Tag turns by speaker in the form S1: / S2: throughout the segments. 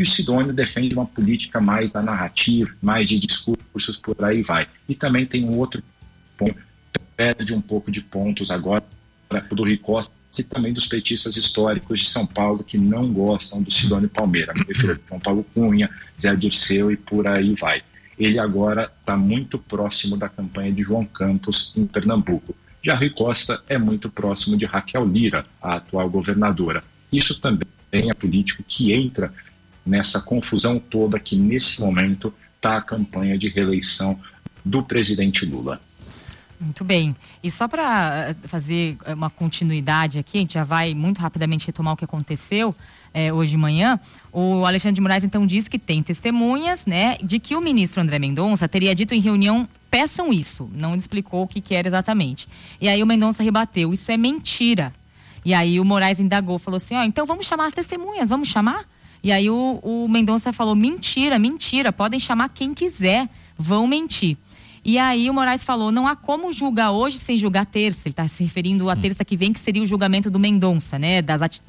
S1: E o Sidônio defende uma política mais da narrativa, mais de discursos, por aí vai. E também tem um outro ponto, perde um pouco de pontos agora do Rui Costa e também dos petistas históricos de São Paulo que não gostam do Sidônio Palmeira. Me refiro a João Paulo Cunha, Zé Dirceu e por aí vai. Ele agora está muito próximo da campanha de João Campos em Pernambuco. Já Rui Costa é muito próximo de Raquel Lira, a atual governadora. Isso também é político que entra nessa confusão toda que nesse momento está a campanha de reeleição do presidente Lula.
S2: Muito bem. E só para fazer uma continuidade aqui, a gente já vai muito rapidamente retomar o que aconteceu hoje de manhã. O Alexandre de Moraes então disse que tem testemunhas, né, de que o ministro André Mendonça teria dito em reunião: peçam isso. Não explicou o que era exatamente. E aí o Mendonça rebateu: isso é mentira. E aí o Moraes indagou, falou assim: então vamos chamar as testemunhas, vamos chamar? E aí o Mendonça falou: mentira, podem chamar quem quiser, vão mentir. E aí o Moraes falou: não há como julgar hoje sem julgar terça. Ele está se referindo à terça que vem, que seria o julgamento do Mendonça, né?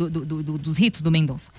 S2: Dos ritos do Mendonça.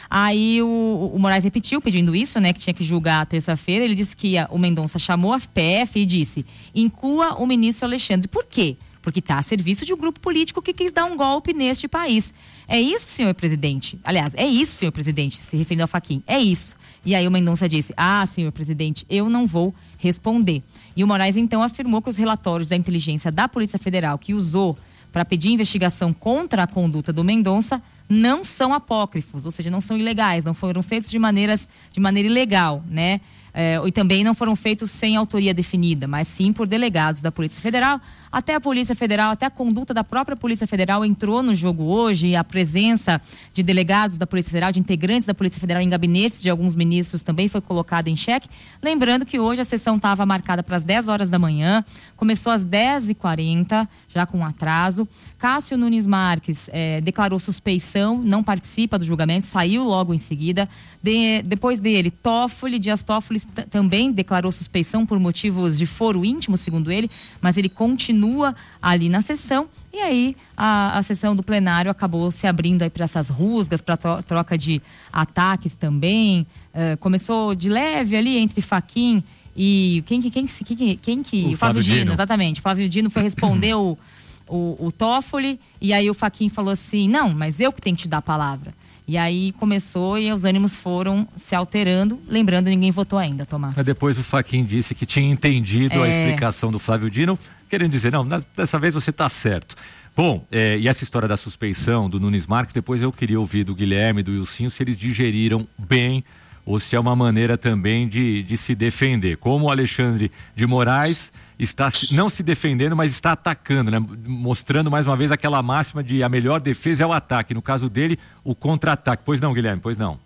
S2: Aí o Moraes repetiu pedindo isso, né? Que tinha que julgar terça-feira. Ele disse que o Mendonça chamou a PF e disse: inclua o ministro Alexandre. Por quê? Porque está a serviço de um grupo político que quis dar um golpe neste país. É isso, senhor presidente? Aliás, é isso, senhor presidente, se referindo ao Fachin. É isso. E aí o Mendonça disse: senhor presidente, eu não vou responder. E o Moraes então afirmou que os relatórios da inteligência da Polícia Federal que usou para pedir investigação contra a conduta do Mendonça não são apócrifos, ou seja, não são ilegais, não foram feitos de maneira ilegal, né? E também não foram feitos sem autoria definida, mas sim por delegados da Polícia Federal. Até a Polícia Federal, até a conduta da própria Polícia Federal entrou no jogo hoje. A presença de delegados da Polícia Federal, de integrantes da Polícia Federal em gabinetes de alguns ministros também foi colocada em xeque. Lembrando que hoje a sessão estava marcada para as 10 horas da manhã, começou às 10h40, já com atraso. Cássio Nunes Marques declarou suspeição, não participa do julgamento, saiu logo em seguida. Depois dele, Dias Toffoli também declarou suspeição por motivos de foro íntimo, segundo ele, mas ele continua ali na sessão. E aí a sessão do plenário acabou se abrindo aí para essas rusgas, para troca de ataques também. Começou de leve ali entre Fachin e o Flávio Dino, exatamente. Flávio Dino foi responder o Toffoli, e aí o Fachin falou assim: não, mas eu que tenho que te dar a palavra. E aí começou e os ânimos foram se alterando. Lembrando, ninguém votou ainda, Tomás.
S3: Depois o Fachin disse que tinha entendido a explicação do Flávio Dino, querendo dizer: não, dessa vez você está certo. Bom, e essa história da suspeição do Nunes Marques, depois eu queria ouvir do Guilherme e do Ilcinho se eles digeriram bem ou se é uma maneira também de se defender. Como o Alexandre de Moraes está não se defendendo, mas está atacando, né? Mostrando mais uma vez aquela máxima de a melhor defesa é o ataque. No caso dele, o contra-ataque. Pois não, Guilherme? Pois não.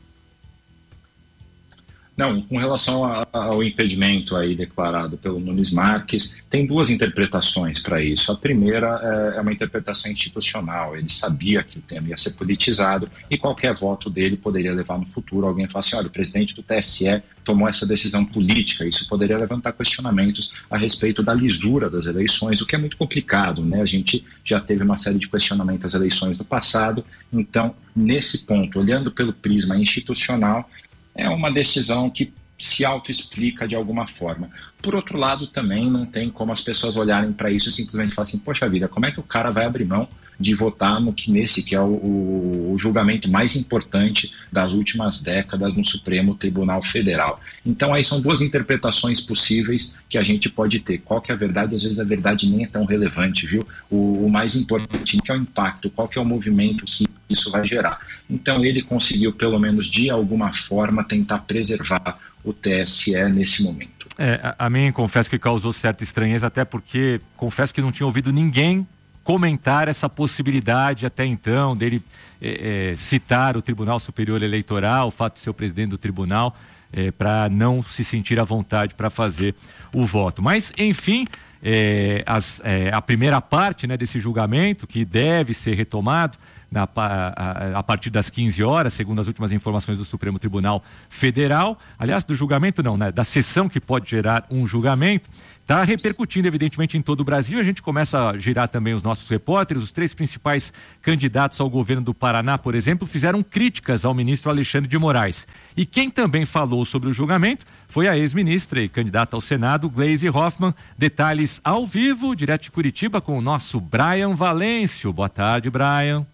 S1: Não, com relação ao impedimento aí declarado pelo Nunes Marques, tem duas interpretações para isso. A primeira é uma interpretação institucional. Ele sabia que o tema ia ser politizado e qualquer voto dele poderia levar no futuro alguém a falar assim: olha, o presidente do TSE tomou essa decisão política. Isso poderia levantar questionamentos a respeito da lisura das eleições, o que é muito complicado, né? A gente já teve uma série de questionamentos às eleições do passado. Então, nesse ponto, olhando pelo prisma institucional, é uma decisão que se autoexplica de alguma forma. Por outro lado, também não tem como as pessoas olharem para isso e simplesmente falarem assim: poxa vida, como é que o cara vai abrir mão de votar nesse que é o julgamento mais importante das últimas décadas no Supremo Tribunal Federal? Então aí são duas interpretações possíveis que a gente pode ter. Qual que é a verdade? Às vezes a verdade nem é tão relevante, viu? O mais importante é o impacto, qual que é o movimento que isso vai gerar. Então ele conseguiu, pelo menos de alguma forma, tentar preservar o TSE nesse momento.
S3: A mim, confesso que causou certa estranheza, até porque confesso que não tinha ouvido ninguém comentar essa possibilidade até então dele citar o Tribunal Superior Eleitoral, o fato de ser o presidente do tribunal, para não se sentir à vontade para fazer o voto. Mas, enfim, a primeira parte, né, desse julgamento, que deve ser retomado, a partir das 15 horas, segundo as últimas informações do Supremo Tribunal Federal. Aliás, do julgamento não, né? Da sessão que pode gerar um julgamento. Está repercutindo, evidentemente, em todo o Brasil. A gente começa a girar também os nossos repórteres. Os 3 principais candidatos ao governo do Paraná, por exemplo, fizeram críticas ao ministro Alexandre de Moraes. E quem também falou sobre o julgamento foi a ex-ministra e candidata ao Senado, Gleisi Hoffmann. Detalhes ao vivo, direto de Curitiba, com o nosso Brian Valêncio. Boa tarde, Brian.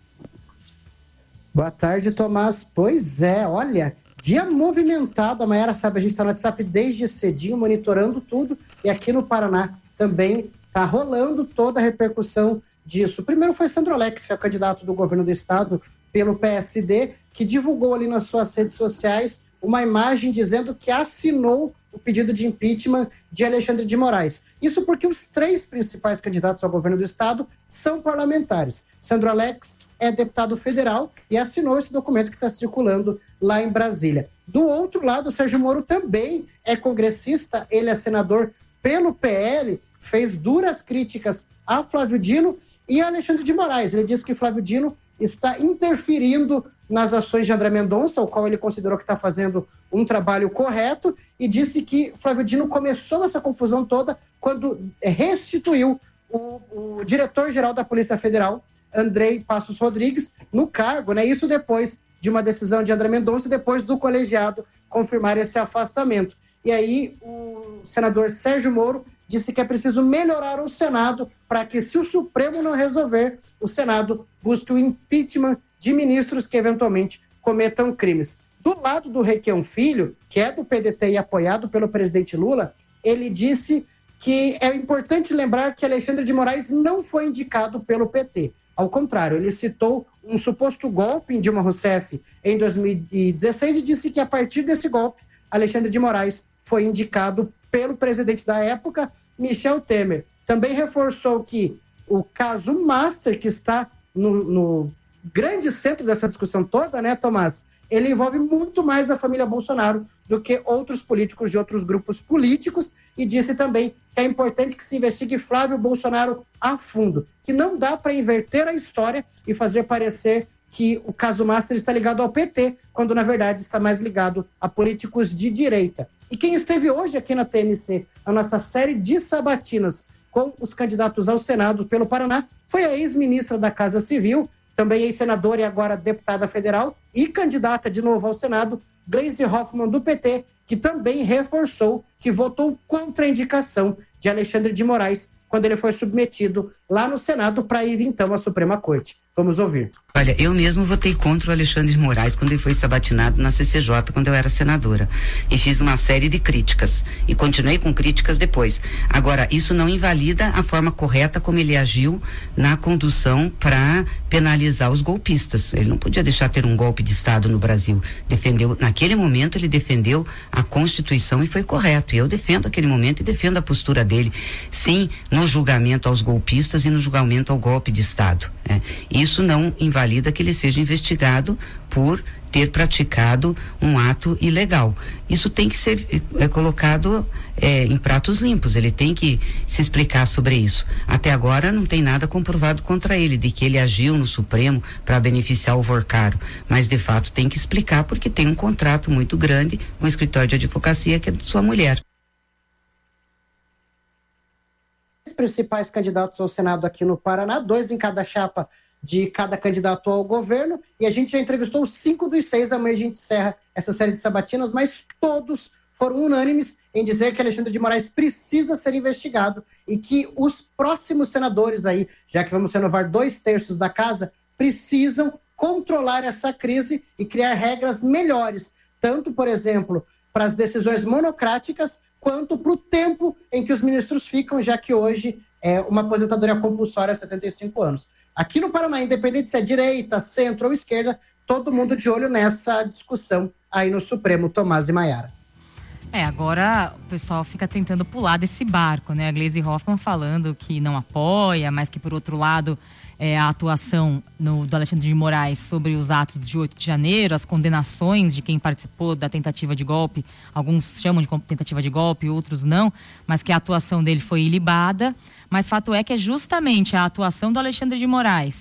S4: Boa tarde, Tomás. Pois é, olha... Dia movimentado, a Mayara sabe, a gente está no WhatsApp desde cedinho, monitorando tudo, e aqui no Paraná também está rolando toda a repercussão disso. Primeiro foi Sandro Alex, que é o candidato do governo do estado pelo PSD, que divulgou ali nas suas redes sociais uma imagem dizendo que assinou o pedido de impeachment de Alexandre de Moraes. Isso porque os 3 principais candidatos ao governo do estado são parlamentares. Sandro Alex é deputado federal e assinou esse documento que está circulando lá em Brasília. Do outro lado, o Sérgio Moro também é congressista, ele é senador pelo PL, fez duras críticas a Flávio Dino e a Alexandre de Moraes. Ele disse que Flávio Dino está interferindo nas ações de André Mendonça, o qual ele considerou que está fazendo um trabalho correto, e disse que Flávio Dino começou essa confusão toda quando restituiu o diretor-geral da Polícia Federal, Andrei Passos Rodrigues, no cargo, né? Isso depois de uma decisão de André Mendonça e depois do colegiado confirmar esse afastamento. E aí o senador Sérgio Moro disse que é preciso melhorar o Senado para que, se o Supremo não resolver, o Senado busque o impeachment de ministros que eventualmente cometam crimes. Do lado do Requião Filho, que é do PDT e apoiado pelo presidente Lula, ele disse que é importante lembrar que Alexandre de Moraes não foi indicado pelo PT. Ao contrário, ele citou um suposto golpe em Dilma Rousseff em 2016 e disse que, a partir desse golpe, Alexandre de Moraes foi indicado pelo presidente da época, Michel Temer. Também reforçou que o caso Master, que está no grande centro dessa discussão toda, né, Tomás? Ele envolve muito mais a família Bolsonaro do que outros políticos de outros grupos políticos, e disse também que é importante que se investigue Flávio Bolsonaro a fundo, que não dá para inverter a história e fazer parecer que o caso Master está ligado ao PT, quando na verdade está mais ligado a políticos de direita. E quem esteve hoje aqui na TMC, a nossa série de sabatinas com os candidatos ao Senado pelo Paraná, foi a ex-ministra da Casa Civil, também ex-senadora e agora deputada federal e candidata de novo ao Senado, Gleisi Hoffmann, do PT, que também reforçou que votou contra a indicação de Alexandre de Moraes quando ele foi submetido lá no Senado para ir então à Suprema Corte. Vamos ouvir.
S5: Olha, eu mesmo votei contra o Alexandre de Moraes quando ele foi sabatinado na CCJ, quando eu era senadora. E fiz uma série de críticas. E continuei com críticas depois. Agora, isso não invalida a forma correta como ele agiu na condução para penalizar os golpistas. Ele não podia deixar ter um golpe de Estado no Brasil. Naquele momento, ele defendeu a Constituição e foi correto. E eu defendo aquele momento e defendo a postura dele. Sim, no julgamento aos golpistas e no julgamento ao golpe de Estado. Né? Isso não invalida que ele seja investigado por ter praticado um ato ilegal. Isso tem que ser colocado em pratos limpos, ele tem que se explicar sobre isso. Até agora não tem nada comprovado contra ele, de que ele agiu no Supremo para beneficiar o Vorcaro, mas de fato tem que explicar porque tem um contrato muito grande com o escritório de advocacia que é de sua mulher.
S4: Os principais candidatos ao Senado aqui no Paraná, 2 em cada chapa de cada candidato ao governo, e a gente já entrevistou 5 dos 6, amanhã a gente encerra essa série de sabatinas, mas todos foram unânimes em dizer que Alexandre de Moraes precisa ser investigado e que os próximos senadores aí, já que vamos renovar 2/3 da casa, precisam controlar essa crise e criar regras melhores, tanto, por exemplo, para as decisões monocráticas, quanto para o tempo em que os ministros ficam, já que hoje é uma aposentadoria compulsória a 75 anos. Aqui no Paraná, independente se é direita, centro ou esquerda, todo mundo de olho nessa discussão aí no Supremo, Tomás e Mayara.
S2: Agora o pessoal fica tentando pular desse barco, né? A Gleisi Hoffmann falando que não apoia, mas que, por outro lado, a atuação do Alexandre de Moraes sobre os atos de 8 de janeiro, as condenações de quem participou da tentativa de golpe, alguns chamam de tentativa de golpe, outros não, mas que a atuação dele foi ilibada. Mas fato é que é justamente a atuação do Alexandre de Moraes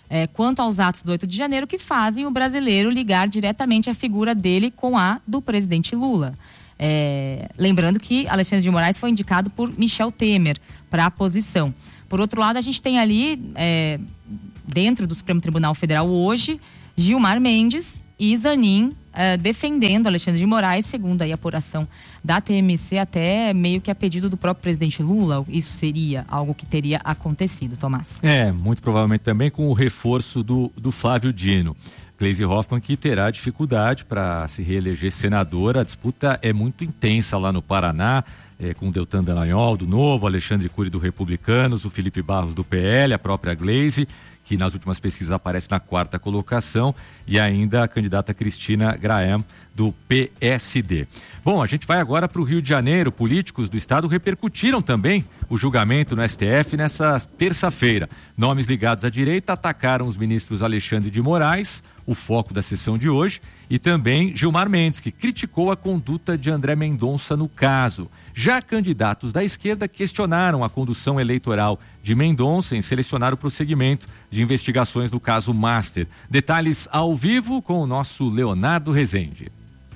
S2: quanto aos atos do 8 de janeiro que fazem o brasileiro ligar diretamente a figura dele com a do presidente Lula. Lembrando que Alexandre de Moraes foi indicado por Michel Temer para a posição. Por outro lado, a gente tem ali, dentro do Supremo Tribunal Federal hoje, Gilmar Mendes e Zanin defendendo Alexandre de Moraes, segundo aí a apuração da TMC, até meio que a pedido do próprio presidente Lula. Isso seria algo que teria acontecido, Tomás.
S3: Muito provavelmente também com o reforço do Flávio Dino. Gleisi Hoffmann, que terá dificuldade para se reeleger senadora. A disputa é muito intensa lá no Paraná, com o Deltan Dallagnol do Novo, Alexandre Cury do Republicanos, o Felipe Barros do PL, a própria Gleisi, que nas últimas pesquisas aparece na 4ª colocação, e ainda a candidata Cristina Graham, do PSD. Bom, a gente vai agora para o Rio de Janeiro. Políticos do estado repercutiram também o julgamento no STF nessa terça-feira. Nomes ligados à direita atacaram os ministros Alexandre de Moraes, o foco da sessão de hoje, e também Gilmar Mendes, que criticou a conduta de André Mendonça no caso. Já candidatos da esquerda questionaram a condução eleitoral de Mendonça em selecionar o prosseguimento de investigações do caso Master. Detalhes ao vivo com o nosso Leonardo Rezende.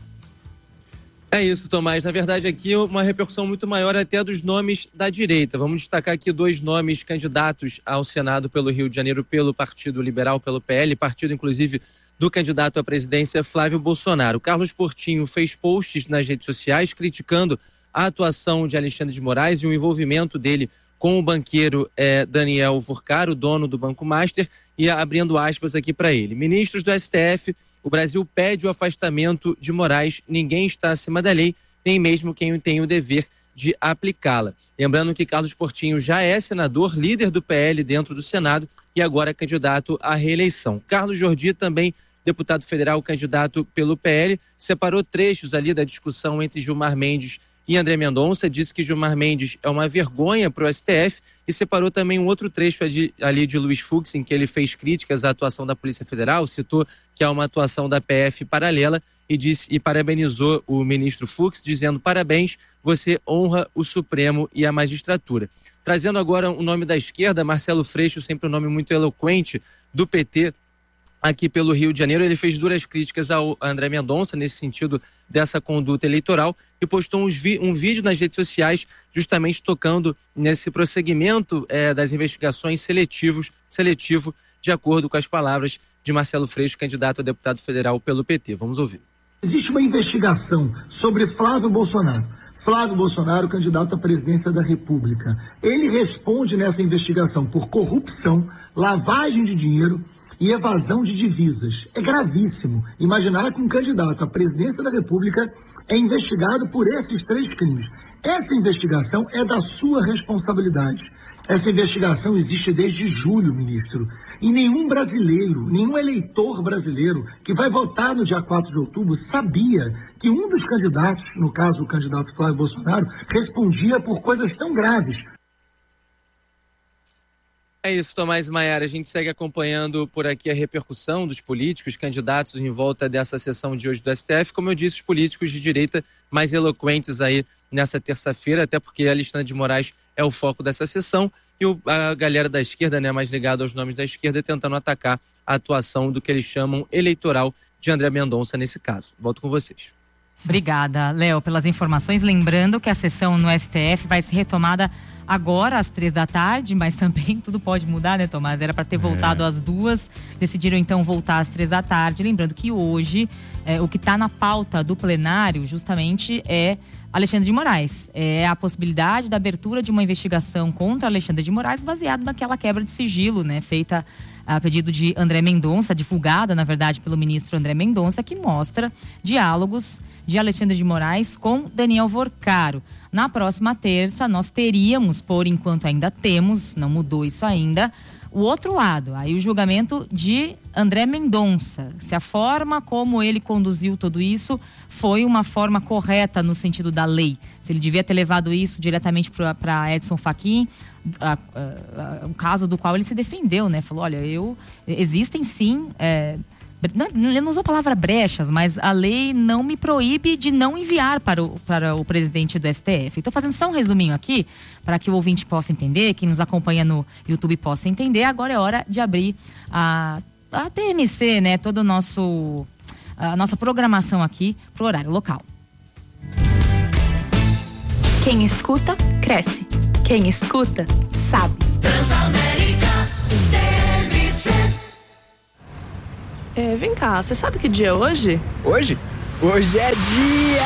S6: É isso, Tomás. Na verdade, aqui uma repercussão muito maior até dos nomes da direita. Vamos destacar aqui 2 nomes candidatos ao Senado pelo Rio de Janeiro, pelo Partido Liberal, pelo PL, partido, inclusive, do candidato à presidência Flávio Bolsonaro. Carlos Portinho fez posts nas redes sociais criticando a atuação de Alexandre de Moraes e o envolvimento dele com o banqueiro Daniel Furcaro, dono do Banco Master, e abrindo aspas aqui para ele. Ministros do STF, o Brasil pede o afastamento de Moraes, ninguém está acima da lei, nem mesmo quem tem o dever de aplicá-la. Lembrando que Carlos Portinho já é senador, líder do PL dentro do Senado e agora candidato à reeleição. Carlos Jordi, também deputado federal, candidato pelo PL, separou trechos ali da discussão entre Gilmar Mendes e André Mendonça, disse que Gilmar Mendes é uma vergonha para o STF e separou também um outro trecho ali de Luiz Fux, em que ele fez críticas à atuação da Polícia Federal, citou que há uma atuação da PF paralela e parabenizou o ministro Fux, dizendo: parabéns, você honra o Supremo e a magistratura. Trazendo agora o nome da esquerda, Marcelo Freixo, sempre um nome muito eloquente do PT, aqui pelo Rio de Janeiro, ele fez duras críticas ao André Mendonça nesse sentido dessa conduta eleitoral e postou um vídeo nas redes sociais justamente tocando nesse prosseguimento das investigações seletivo, de acordo com as palavras de Marcelo Freixo, candidato a deputado federal pelo PT. Vamos ouvir.
S7: Existe uma investigação sobre Flávio Bolsonaro. Flávio Bolsonaro, candidato à presidência da República. Ele responde nessa investigação por corrupção, lavagem de dinheiro e evasão de divisas. É gravíssimo imaginar que um candidato à presidência da República é investigado por esses 3 crimes. Essa investigação é da sua responsabilidade. Essa investigação existe desde julho, ministro. E nenhum brasileiro, nenhum eleitor brasileiro que vai votar no dia 4 de outubro sabia que um dos candidatos, no caso o candidato Flávio Bolsonaro, respondia por coisas tão graves.
S6: É isso, Tomás e Maiara. A gente segue acompanhando por aqui a repercussão dos políticos, candidatos em volta dessa sessão de hoje do STF. Como eu disse, os políticos de direita mais eloquentes aí nessa terça-feira, até porque Alexandre de Moraes é o foco dessa sessão e a galera da esquerda, né, mais ligada aos nomes da esquerda, tentando atacar a atuação do que eles chamam eleitoral de André Mendonça nesse caso. Volto com vocês.
S2: Obrigada, Léo, pelas informações. Lembrando que a sessão no STF vai ser retomada agora às 15h, mas também tudo pode mudar, né, Tomás? Era para ter voltado às 2h, decidiram então voltar às 15h. Lembrando que hoje o que está na pauta do plenário justamente é Alexandre de Moraes. É a possibilidade da abertura de uma investigação contra Alexandre de Moraes baseado naquela quebra de sigilo, né, feita a pedido de André Mendonça, divulgada, na verdade, pelo ministro André Mendonça, que mostra diálogos de Alexandre de Moraes com Daniel Furcaro. Na próxima terça, nós teríamos, por enquanto ainda temos, não mudou isso ainda, o outro lado, aí o julgamento de André Mendonça, se a forma como ele conduziu tudo isso foi uma forma correta no sentido da lei, se ele devia ter levado isso diretamente para Edson Fachin, um caso do qual ele se defendeu, né? Falou, olha, existem sim ele não usou a palavra brechas, mas a lei não me proíbe de não enviar para o presidente do STF. Estou fazendo só um resuminho aqui, para que o ouvinte possa entender, quem nos acompanha no YouTube possa entender. Agora é hora de abrir a TMC, né? Todo o a nossa programação aqui para o horário local.
S8: Quem escuta, cresce. Quem escuta, sabe. Transamérica TMC.
S9: Vem cá, você sabe que dia é hoje?
S10: Hoje? Hoje é dia